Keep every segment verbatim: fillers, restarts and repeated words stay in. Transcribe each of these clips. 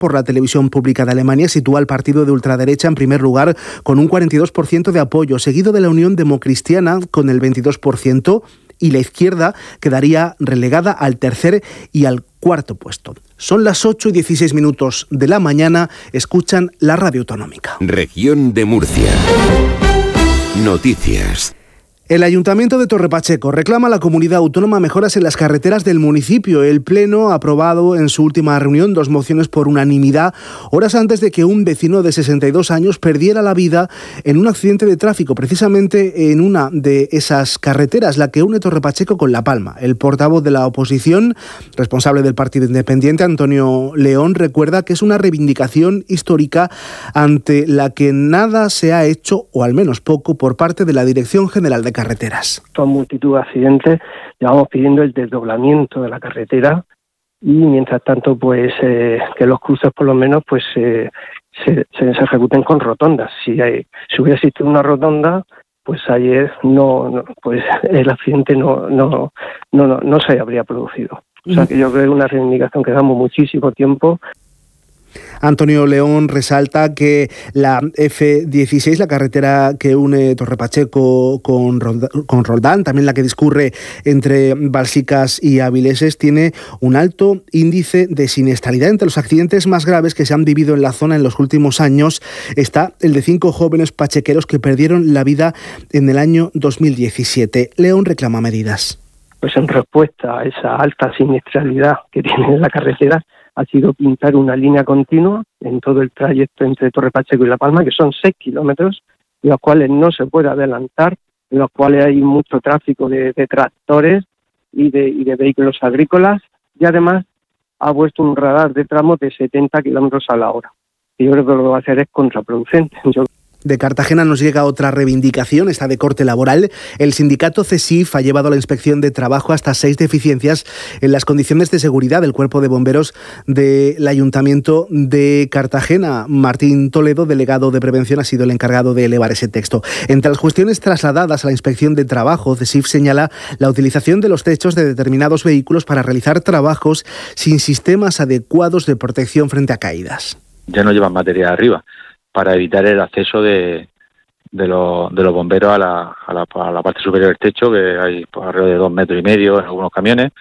por la televisión pública de Alemania sitúa al partido de ultraderecha en primer lugar con un cuarenta y dos por ciento de apoyo, seguido de la Unión Democristiana con el veintidós por ciento, y la izquierda quedaría relegada al tercer y al cuarto puesto. Son las ocho y dieciséis minutos de la mañana. Escuchan la Radio Autonómica. Región de Murcia. Noticias. El Ayuntamiento de Torrepacheco reclama a la comunidad autónoma mejoras en las carreteras del municipio. El Pleno ha aprobado en su última reunión dos mociones por unanimidad, horas antes de que un vecino de sesenta y dos años perdiera la vida en un accidente de tráfico, precisamente en una de esas carreteras, la que une Torrepacheco con La Palma. El portavoz de la oposición, responsable del Partido Independiente, Antonio León, recuerda que es una reivindicación histórica ante la que nada se ha hecho, o al menos poco, por parte de la Dirección General de Carreteras. carreteras. Son multitud de accidentes, llevamos pidiendo el desdoblamiento de la carretera y mientras tanto pues eh, que los cruces por lo menos pues eh, se, se, se ejecuten con rotondas. Si, hay, si hubiera existido una rotonda, pues ayer no, no pues el accidente no no, no no no se habría producido. O sea que yo creo que es una reivindicación que damos muchísimo tiempo. Antonio León resalta que la F dieciséis, la carretera que une Torrepacheco con, con Roldán, también la que discurre entre Balsicas y Avileses, tiene un alto índice de siniestralidad. Entre los accidentes más graves que se han vivido en la zona en los últimos años está el de cinco jóvenes pachequeros que perdieron la vida en el año dos mil diecisiete. León reclama medidas. Pues en respuesta a esa alta siniestralidad que tiene la carretera, ha sido pintar una línea continua en todo el trayecto entre Torrepacheco y La Palma, que son seis kilómetros, en los cuales no se puede adelantar, en los cuales hay mucho tráfico de, de tractores y de, y de vehículos agrícolas, y además ha puesto un radar de tramos de setenta kilómetros a la hora. Y yo creo que lo que va a hacer es contraproducente. Yo De Cartagena nos llega otra reivindicación, esta de corte laboral. El sindicato CESIF ha llevado a la inspección de trabajo hasta seis deficiencias en las condiciones de seguridad del cuerpo de bomberos del Ayuntamiento de Cartagena. Martín Toledo, delegado de prevención, ha sido el encargado de elevar ese texto. Entre las cuestiones trasladadas a la inspección de trabajo, CESIF señala la utilización de los techos de determinados vehículos para realizar trabajos sin sistemas adecuados de protección frente a caídas. Ya no llevan materia arriba, para evitar el acceso de, de, los, de los bomberos a la, a, la, a la parte superior del techo, que hay pues, alrededor de dos metros y medio en algunos camiones,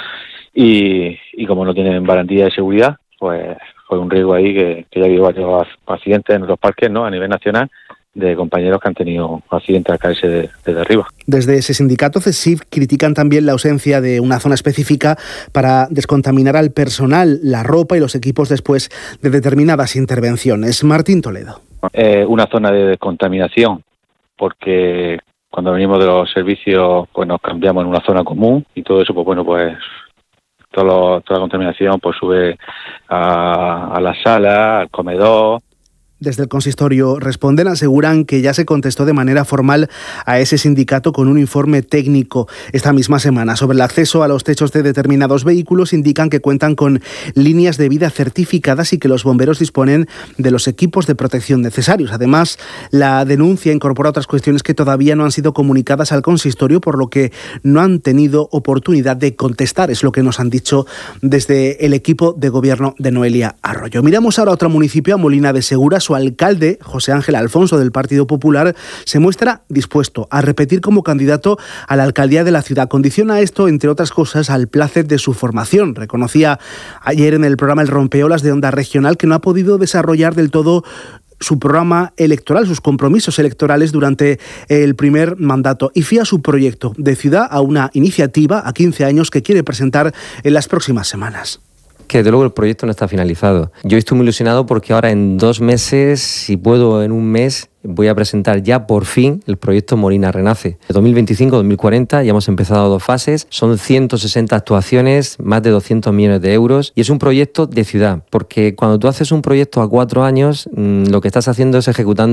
y, y como no tienen garantía de seguridad, pues fue un riesgo ahí que, que ya ha habido varios accidentes en otros parques, ¿no?, a nivel nacional, de compañeros que han tenido accidentes al caerse de, desde arriba. Desde ese sindicato CESIF critican también la ausencia de una zona específica para descontaminar al personal, la ropa y los equipos después de determinadas intervenciones. Martín Toledo. Eh, una zona de descontaminación, porque cuando venimos de los servicios pues nos cambiamos en una zona común y todo eso, pues bueno, pues todo lo, toda la contaminación pues sube a, a la sala, al comedor. Desde el consistorio responden, aseguran que ya se contestó de manera formal a ese sindicato con un informe técnico esta misma semana sobre el acceso a los techos de determinados vehículos. Indican que cuentan con líneas de vida certificadas y que los bomberos disponen de los equipos de protección necesarios. Además, la denuncia incorpora otras cuestiones que todavía no han sido comunicadas al consistorio, por lo que no han tenido oportunidad de contestar. Es lo que nos han dicho desde el equipo de gobierno de Noelia Arroyo. Miramos ahora a otro municipio, a Molina de Segura. Su alcalde, José Ángel Alfonso, del Partido Popular, se muestra dispuesto a repetir como candidato a la alcaldía de la ciudad. Condiciona esto, entre otras cosas, al placer de su formación. Reconocía ayer en el programa El Rompeolas de Onda Regional que no ha podido desarrollar del todo su programa electoral, sus compromisos electorales durante el primer mandato, y fía su proyecto de ciudad a una iniciativa a quince años que quiere presentar en las próximas semanas. Que desde luego el proyecto no está finalizado. Yo estoy muy ilusionado porque ahora en dos meses, si puedo en un mes, voy a presentar ya por fin el proyecto Molina Renace. De dos mil veinticinco a dos mil cuarenta ya hemos empezado dos fases, son ciento sesenta actuaciones, más de doscientos millones de euros, y es un proyecto de ciudad, porque cuando tú haces un proyecto a cuatro años, mmm, lo que estás haciendo es ejecutando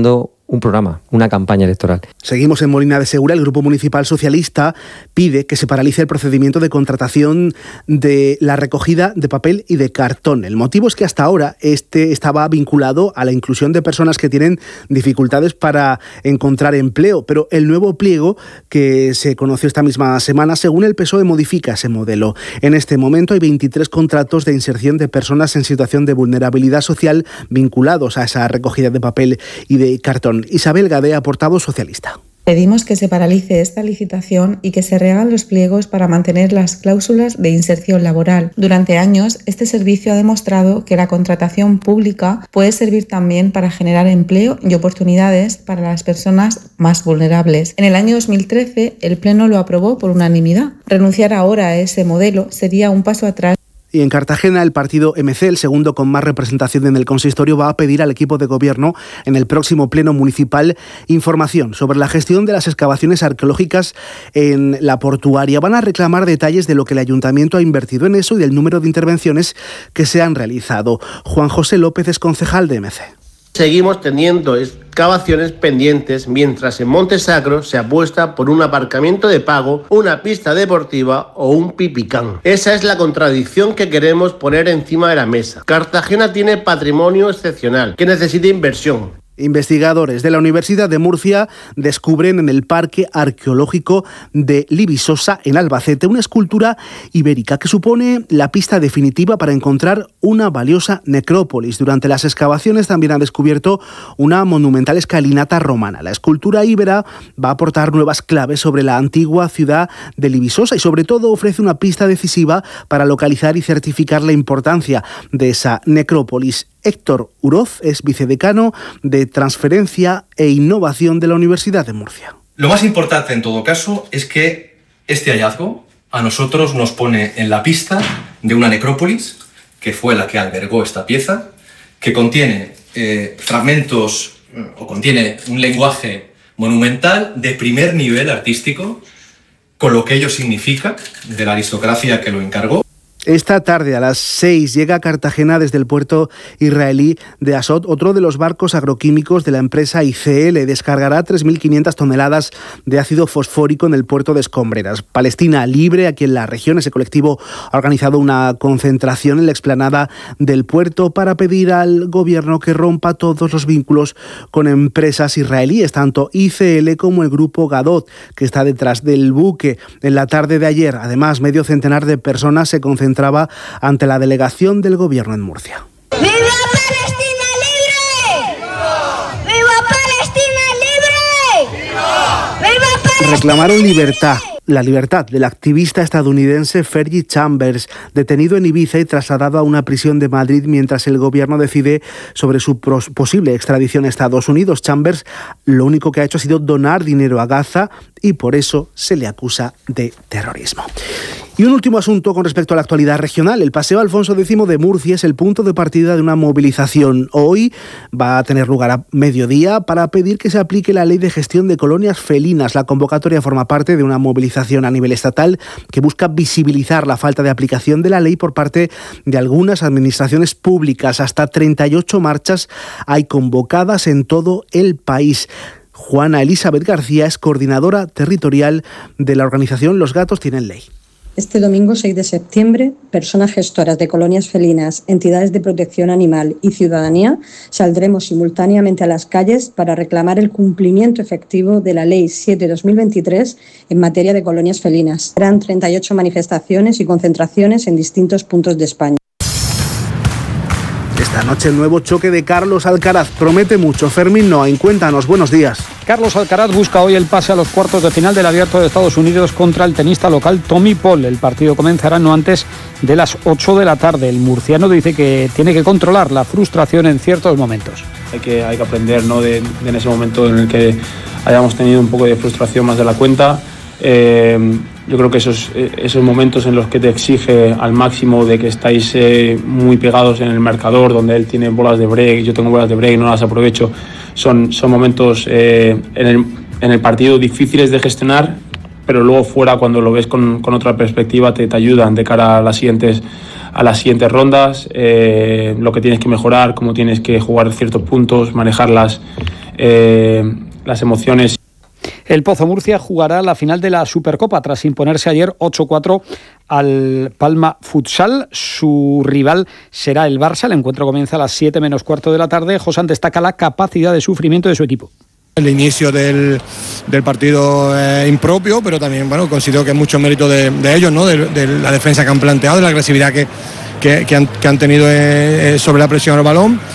un programa, una campaña electoral. Seguimos en Molina de Segura. El Grupo Municipal Socialista pide que se paralice el procedimiento de contratación de la recogida de papel y de cartón. El motivo es que hasta ahora este estaba vinculado a la inclusión de personas que tienen dificultades para encontrar empleo, pero el nuevo pliego que se conoció esta misma semana, según el P S O E, modifica ese modelo. En este momento hay veintitrés contratos de inserción de personas en situación de vulnerabilidad social vinculados a esa recogida de papel y de cartón. Isabel Gadea, portavoz socialista. Pedimos que se paralice esta licitación y que se rehagan los pliegos para mantener las cláusulas de inserción laboral. Durante años, este servicio ha demostrado que la contratación pública puede servir también para generar empleo y oportunidades para las personas más vulnerables. En el año dos mil trece, el Pleno lo aprobó por unanimidad. Renunciar ahora a ese modelo sería un paso atrás. Y en Cartagena, el partido M C, el segundo con más representación en el consistorio, va a pedir al equipo de gobierno en el próximo pleno municipal información sobre la gestión de las excavaciones arqueológicas en la portuaria. Van a reclamar detalles de lo que el ayuntamiento ha invertido en eso y del número de intervenciones que se han realizado. Juan José López es concejal de M C. Seguimos teniendo excavaciones pendientes mientras en Montesacro se apuesta por un aparcamiento de pago, una pista deportiva o un pipicán. Esa es la contradicción que queremos poner encima de la mesa. Cartagena tiene patrimonio excepcional que necesita inversión. Investigadores de la Universidad de Murcia descubren en el Parque Arqueológico de Libisosa, en Albacete, una escultura ibérica que supone la pista definitiva para encontrar una valiosa necrópolis. Durante las excavaciones también han descubierto una monumental escalinata romana. La escultura íbera va a aportar nuevas claves sobre la antigua ciudad de Libisosa y sobre todo ofrece una pista decisiva para localizar y certificar la importancia de esa necrópolis. Héctor Uroz es vicedecano de Transferencia e Innovación de la Universidad de Murcia. Lo más importante en todo caso es que este hallazgo a nosotros nos pone en la pista de una necrópolis, que fue la que albergó esta pieza, que contiene eh, fragmentos o contiene un lenguaje monumental de primer nivel artístico, con lo que ello significa de la aristocracia que lo encargó. Esta tarde a las seis llega a Cartagena desde el puerto israelí de Asot otro de los barcos agroquímicos de la empresa I C L. Descargará tres mil quinientas toneladas de ácido fosfórico en el puerto de Escombreras. Palestina Libre, aquí en la región, ese colectivo ha organizado una concentración en la explanada del puerto para pedir al gobierno que rompa todos los vínculos con empresas israelíes, tanto I C L como el grupo Gadot, que está detrás del buque. En la tarde de ayer, además, medio centenar de personas se concentraron entraba ante la delegación del gobierno en Murcia. ¡Viva Palestina libre! ¡Viva Palestina libre! ¡Viva! ¡Viva Palestina! Reclamaron libertad. La libertad del activista estadounidense Fergie Chambers, detenido en Ibiza y trasladado a una prisión de Madrid mientras el gobierno decide sobre su posible extradición a Estados Unidos. Chambers lo único que ha hecho ha sido donar dinero a Gaza y por eso se le acusa de terrorismo. Y un último asunto con respecto a la actualidad regional. El Paseo Alfonso X de Murcia es el punto de partida de una movilización. Hoy va a tener lugar a mediodía para pedir que se aplique la Ley de Gestión de Colonias Felinas. La convocatoria forma parte de una movilización a nivel estatal que busca visibilizar la falta de aplicación de la ley por parte de algunas administraciones públicas. Hasta treinta y ocho marchas hay convocadas en todo el país. Juana Elizabeth García es coordinadora territorial de la organización Los Gatos Tienen Ley. Este domingo seis de septiembre, personas gestoras de colonias felinas, entidades de protección animal y ciudadanía saldremos simultáneamente a las calles para reclamar el cumplimiento efectivo de la Ley siete barra dos mil veintitrés en materia de colonias felinas. Serán treinta y ocho manifestaciones y concentraciones en distintos puntos de España. Esta noche el nuevo choque de Carlos Alcaraz promete mucho. Fermín Noain, cuéntanos, buenos días. Carlos Alcaraz busca hoy el pase a los cuartos de final del Abierto de Estados Unidos contra el tenista local Tommy Paul. El partido comenzará no antes de las ocho de la tarde. El murciano dice que tiene que controlar la frustración en ciertos momentos. Hay que, hay que aprender, ¿no?, de, de en ese momento en el que hayamos tenido un poco de frustración más de la cuenta. Eh, yo creo que esos, esos momentos en los que te exige al máximo de que estáis eh, muy pegados en el marcador, donde él tiene bolas de break, yo tengo bolas de break y no las aprovecho, son, son momentos eh, en, el, en el partido difíciles de gestionar, pero luego fuera, cuando lo ves con, con otra perspectiva, te, te ayudan de cara a las siguientes, a las siguientes rondas, eh, lo que tienes que mejorar, cómo tienes que jugar ciertos puntos, manejarlas eh, las emociones. El Pozo Murcia jugará la final de la Supercopa tras imponerse ayer ocho cuatro al Palma Futsal. Su rival será el Barça. El encuentro comienza a las siete menos cuarto de la tarde. Josán destaca la capacidad de sufrimiento de su equipo. El inicio del, del partido es impropio, pero también bueno, considero que es mucho mérito de, de ellos, ¿no? de, de la defensa que han planteado, de la agresividad que, que, que, han, que han tenido eh, sobre la presión al balón.